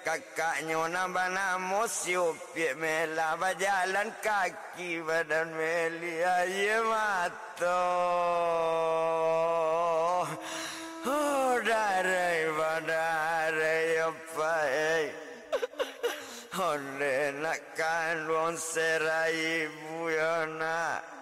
kakaknya nambah musiupik mela berjalan kaki badan meli aye mato darai badare apa Onde nak kan serai ibu ya nak